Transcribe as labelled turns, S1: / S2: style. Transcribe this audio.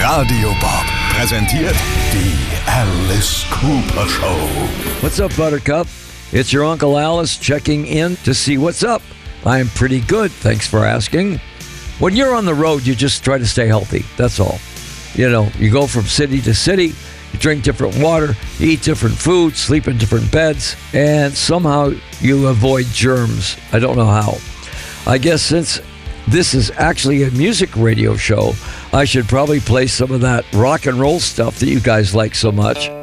S1: Radio Bob präsentiert die Alice Cooper Show.
S2: What's up, Buttercup? It's your Uncle Alice checking in to see what's up. I'm pretty good, thanks for asking. When you're on the road, you just try to stay healthy, that's all. You know, you go from city to city, you drink different water, you eat different food, sleep in different beds, and somehow you avoid germs. I don't know how. I guess since this is actually a music radio show, I should probably play some of that rock and roll stuff that you guys like so much.